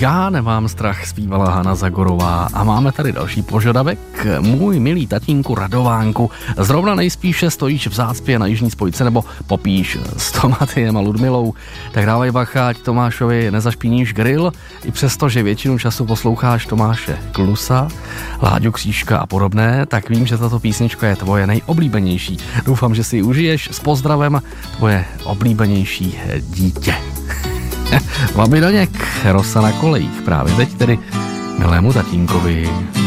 Já nemám strach, zpívala Hana Zagorová a máme tady další požadavek. Můj milý tatínku Radovánku, zrovna nejspíše stojíš v zácpě na jižní spojce nebo popíš s Tomatiem a Ludmilou, tak dávej bacha, ať Tomášovi nezašpíníš grill, i přesto, že většinu času posloucháš Tomáše Klusa, Láďu Křížka a podobné, tak vím, že tato písnička je tvoje nejoblíbenější. Doufám, že si ji užiješ. S pozdravem, tvoje oblíbenější dítě. Babi Daněk, Rosa na kolejích, právě teď tedy milému tatínkovi.